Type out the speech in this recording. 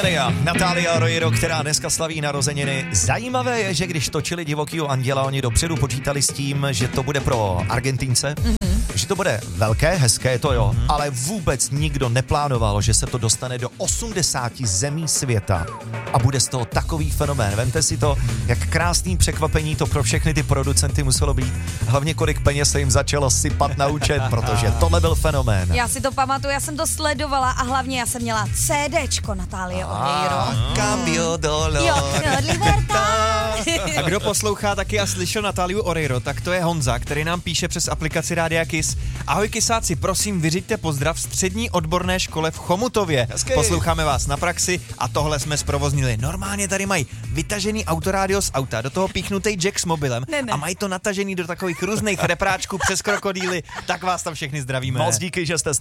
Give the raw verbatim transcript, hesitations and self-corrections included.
milénia. Natalia Oreiro, která dneska slaví narozeniny. Zajímavé je, že když točili Divokýho anděla, oni dopředu počítali s tím, že to bude pro Argentince, mm-hmm. že to bude velké, hezké, to jo, mm-hmm. ale vůbec nikdo neplánoval, že se to dostane do osmdesáti zemí světa a bude z toho takový fenomén. Vemte si to, jak krásný překvapení to pro všechny ty producenty muselo být. Hlavně kolik peněz se jim začalo sypat na účet, protože tohle byl fenomén. Já si to pamatuju, já jsem to sledovala a hlavně já jsem měla CDčko Natalie Oreiro. Cambio dolor. Jo, libertad. A kdo poslouchá taky a slyšel Nataliu Oreiro, tak to je Honza, který nám píše přes aplikaci Rádia Kiss. Ahoj kysáci, prosím, vyřiďte pozdrav střední odborné škole v Chomutově. Hezky. Posloucháme vás na praxi a tohle jsme zprovoznili. Normálně tady mají vytažený autorádio z auta, do toho píchnutý jack s mobilem ne, ne. a mají to natažený do takových různých repráčků přes krokodýly. Tak vás tam všechny zdravíme. Moc díky, že jste s